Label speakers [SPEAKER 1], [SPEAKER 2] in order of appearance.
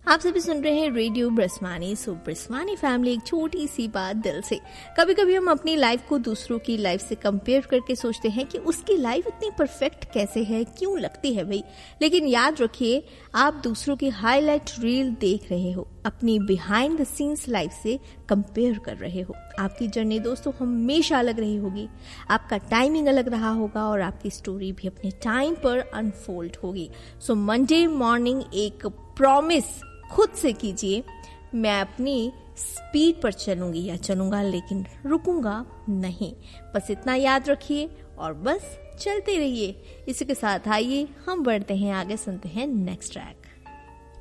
[SPEAKER 1] आप सभी सुन रहे हैं रेडियो ब्रस्मानी। सो ब्रस्मानी फैमिली, एक छोटी सी बात दिल से। कभी कभी हम अपनी लाइफ को दूसरों की लाइफ से कंपेयर करके सोचते हैं कि उसकी लाइफ इतनी परफेक्ट कैसे है, क्यों लगती है भाई। लेकिन याद रखिए, आप दूसरों की हाईलाइट रील देख रहे हो, अपनी बिहाइंड द सीन्स लाइफ से कंपेयर कर रहे हो। आपकी जर्नी दोस्तों हमेशा अलग रही होगी, आपका टाइमिंग अलग रहा होगा और आपकी स्टोरी भी अपने टाइम पर अनफोल्ड होगी। सो मंडे मॉर्निंग एक प्रॉमिस खुद से कीजिए, मैं अपनी स्पीड पर चलूंगी या चलूंगा, लेकिन रुकूंगा नहीं। बस इतना याद रखिए और बस चलते रहिए। इसी के साथ आइए हम बढ़ते हैं आगे, सुनते हैं नेक्स्ट ट्रैक।